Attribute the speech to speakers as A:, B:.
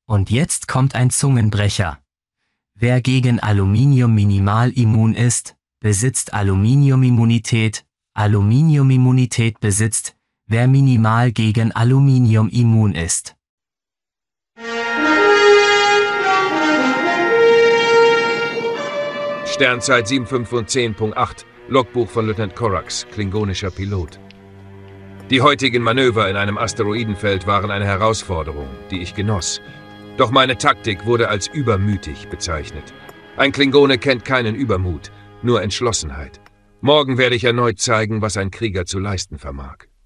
A: Und jetzt kommt ein Zungenbrecher. Wer gegen Aluminium minimal immun ist, besitzt Aluminiumimmunität. Aluminiumimmunität besitzt, wer minimal gegen Aluminium immun ist.
B: Sternzeit 7:15.8, Logbuch von Lieutenant Korax, klingonischer Pilot. Die heutigen Manöver in einem Asteroidenfeld waren eine Herausforderung, die ich genoss. Doch meine Taktik wurde als übermütig bezeichnet. Ein Klingone kennt keinen Übermut, nur Entschlossenheit. Morgen werde ich erneut zeigen, was ein Krieger zu leisten vermag.